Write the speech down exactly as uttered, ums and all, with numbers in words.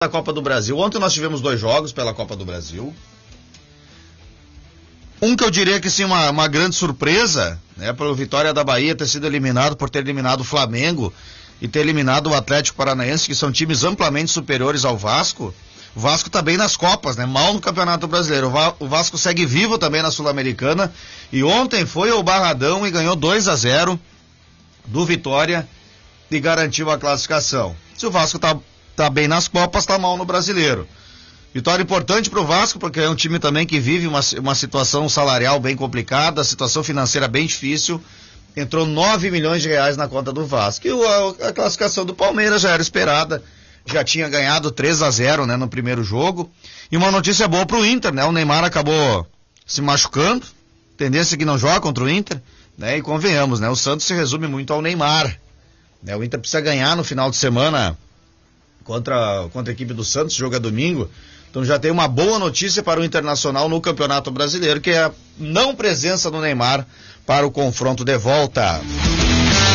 da Copa do Brasil. Ontem nós tivemos dois jogos pela Copa do Brasil. Um que eu diria que sim, uma, uma grande surpresa, né, para o Vitória da Bahia ter sido eliminado, por ter eliminado o Flamengo e ter eliminado o Atlético Paranaense, que são times amplamente superiores ao Vasco. O Vasco tá bem nas Copas, né? Mal no Campeonato Brasileiro. O, Va- o Vasco segue vivo também na Sul-Americana. E ontem foi ao Barradão e ganhou dois a zero do Vitória e garantiu a classificação. Se o Vasco tá, tá bem nas Copas, tá mal no Brasileiro. Vitória importante pro Vasco, porque é um time também que vive uma, uma situação salarial bem complicada, situação financeira bem difícil. Entrou nove milhões de reais na conta do Vasco. E o, a, a classificação do Palmeiras já era esperada. Já tinha ganhado três a zero, né, no primeiro jogo. E uma notícia boa pro Inter, né? O Neymar acabou se machucando. Tendência que não joga contra o Inter, né? E convenhamos, né? O Santos se resume muito ao Neymar, né? O Inter precisa ganhar no final de semana contra, contra a equipe do Santos, jogo é domingo. Então já tem uma boa notícia para o Internacional no Campeonato Brasileiro, que é a não presença do Neymar para o confronto de volta.